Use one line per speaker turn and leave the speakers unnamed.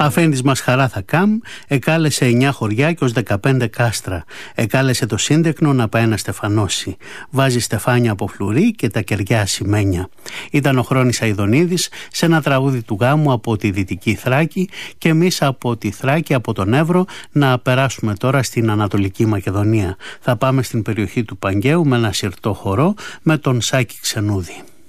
Αφέντης μας χαρά θα κάμ, εκάλεσε 9 χωριά και ως 15 κάστρα. Εκάλεσε το σύντεκνο να πάει να στεφανώσει. Βάζει στεφάνια από φλουρί και τα κεριά ασημένια. Ήταν ο Χρόνης Αηδονίδης σε ένα τραγούδι του γάμου από τη Δυτική Θράκη και εμείς από τη Θράκη, από τον Εύρο, να περάσουμε τώρα στην Ανατολική Μακεδονία. Θα πάμε στην περιοχή του Παγκαίου με ένα σιρτό χορό με τον Σάκη Ξενούδη.